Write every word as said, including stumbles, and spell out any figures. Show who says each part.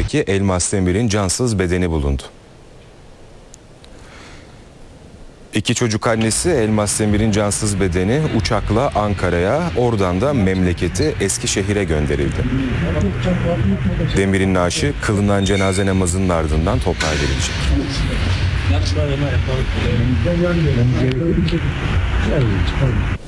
Speaker 1: Ankara'daki Elmas Demir'in cansız bedeni bulundu. İki çocuk annesi Elmas Demir'in cansız bedeni uçakla Ankara'ya, oradan da memleketi Eskişehir'e gönderildi. Demir'in naaşı kılınan cenaze namazının ardından toprağa verilecek.
Speaker 2: Yapma, yapma, yapma.